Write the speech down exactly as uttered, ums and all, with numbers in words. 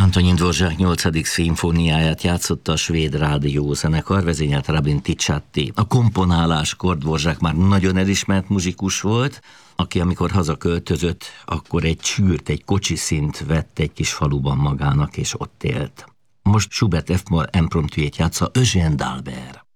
Antonín Dvořák nyolcadik szimfóniáját játszotta a svéd rádiózenekar, vezényelt Rabin Ticsáti. A komponáláskor Dvořák már nagyon elismert muzsikus volt, aki amikor hazaköltözött, akkor egy csűrt, egy kocsiszint vett egy kis faluban magának, és ott élt. Most Schubert F. Moll impromptujét játsza Eugène d'Albert.